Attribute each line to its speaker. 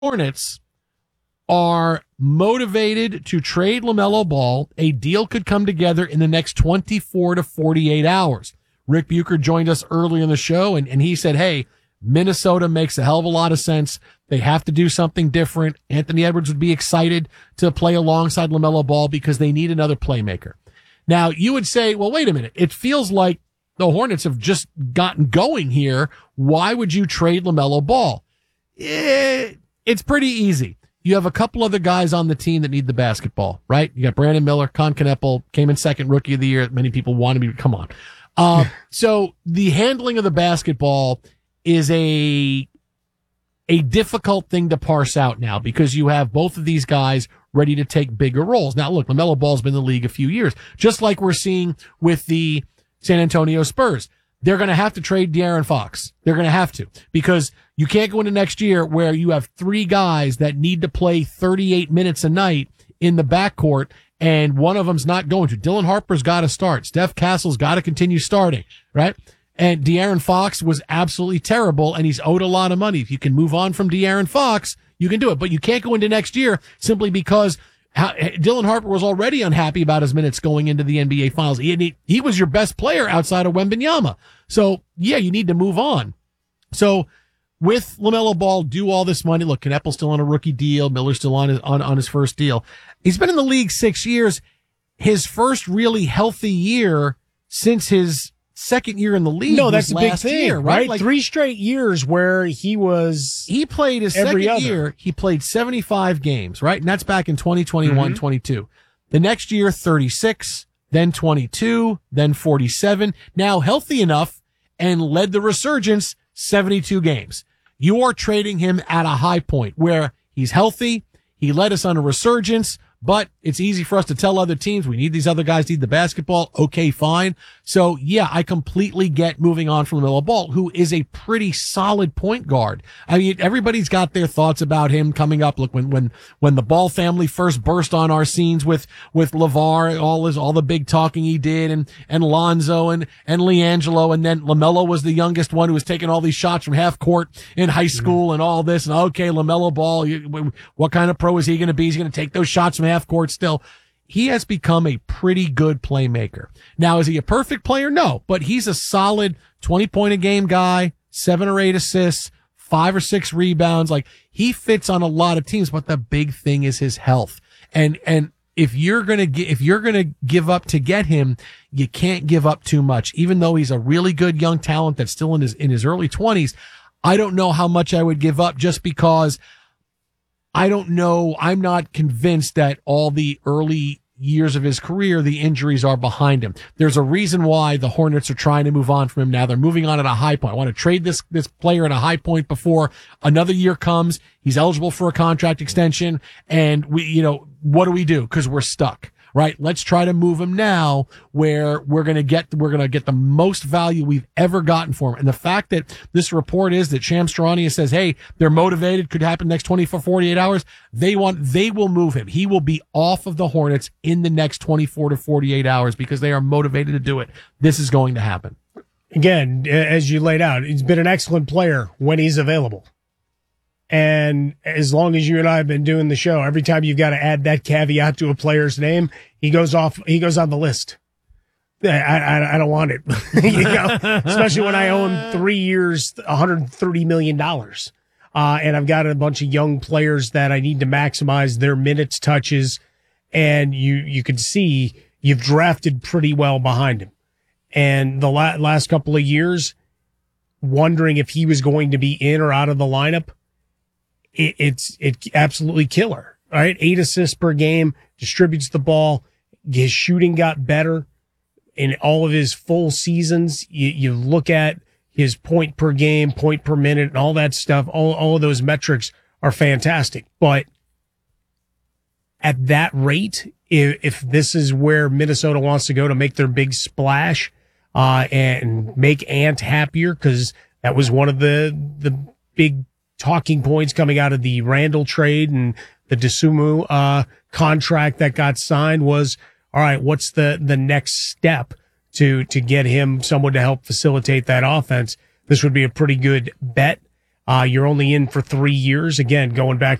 Speaker 1: Hornets are motivated to trade LaMelo Ball. A deal could come together in the next 24 to 48 hours. Rick Bucher joined us earlier in the show, and he said, hey, Minnesota makes a hell of a lot of sense. They have to do something different. Anthony Edwards would be excited to play alongside LaMelo Ball because they need another playmaker. Now, you would say, well, wait a minute. It feels like the Hornets have just gotten going here. Why would you trade LaMelo Ball? It's pretty easy. You have a couple other guys on the team that need the basketball, right? You got Brandon Miller, Con Kneppel, came in second rookie of the year. Many people want to be, come on. So the handling of the basketball is a difficult thing to parse out now because you have both of these guys ready to take bigger roles. Now, look, LaMelo Ball's been in the league a few years, just like we're seeing with the San Antonio Spurs. They're going to have to trade De'Aaron Fox. They're going to have to because you can't go into next year where you have three guys that need to play 38 minutes a night in the backcourt and one of them's not going to. Dylan Harper's got to start. Steph Castle's got to continue starting, right? And De'Aaron Fox was absolutely terrible, and he's owed a lot of money. If you can move on from De'Aaron Fox, you can do it. But you can't go into next year simply because Dylan Harper was already unhappy about his minutes going into the NBA Finals. He was your best player outside of Wembanyama. So, yeah, you need to move on. So, with LaMelo Ball, do all this money. Look, Kneppel's still on a rookie deal. Miller's still on his first deal. He's been in the league 6 years. His first really healthy year since his second year in the league.
Speaker 2: No, that's a big thing,
Speaker 1: year,
Speaker 2: right?
Speaker 1: Like
Speaker 2: 3 straight years where he
Speaker 1: played his second year. He played 75 games, right? And that's back in 2021, 22. The next year, 36, then 22, then 47. Now healthy enough and led the resurgence, 72 games. You are trading him at a high point where he's healthy. He led us on a resurgence, but it's easy for us to tell other teams we need these other guys to need the basketball. Okay, fine. So yeah, I completely get moving on from LaMelo Ball, who is a pretty solid point guard. I mean, everybody's got their thoughts about him coming up. Look, when the Ball family first burst on our scenes with LeVar, all the big talking he did and Lonzo and LiAngelo, and then LaMelo was the youngest one who was taking all these shots from half court in high school and all this. And okay, LaMelo Ball, what kind of pro is he going to be? He's going to take those shots from half court still. He has become a pretty good playmaker. Now, is he a perfect player? No, but he's a solid 20-point a game guy, 7 or 8 assists, 5 or 6 rebounds. Like, he fits on a lot of teams, but the big thing is his health. And if you're going to give up to get him, you can't give up too much. Even though he's a really good young talent that's still in his early 20s, I don't know how much I would give up just because I don't know. I'm not convinced that all the early years of his career, the injuries are behind him. There's a reason why the Hornets are trying to move on from him now. They're moving on at a high point. I want to trade this player at a high point before another year comes. He's eligible for a contract extension. And what do we do? Because we're stuck. Right? Let's try to move him now where we're going to get the most value we've ever gotten for him. And the fact that this report is that Shams Charania says, hey, they're motivated, could happen next 24, 48 hours. They will move him. He will be off of the Hornets in the next 24 to 48 hours because they are motivated to do it. This is going to happen.
Speaker 2: Again, as you laid out, he's been an excellent player when he's available. And as long as you and I have been doing the show, every time you've got to add that caveat to a player's name, he goes on the list. I don't want it, especially when I own 3 years, $130 million. And I've got a bunch of young players that I need to maximize their minutes, touches. And you could see you've drafted pretty well behind him. And the last couple of years, wondering if he was going to be in or out of the lineup, it's absolutely killer, right? 8 assists per game, distributes the ball. His shooting got better in all of his full seasons. You look at his point per game, point per minute, and all that stuff. All of those metrics are fantastic. But at that rate, if this is where Minnesota wants to go to make their big splash, and make Ant happier, because that was one of the big talking points coming out of the Randall trade and the Dosunmu contract that got signed was, all right, what's the next step to get him someone to help facilitate that offense? This would be a pretty good bet. You're only in for 3 years. Again, going back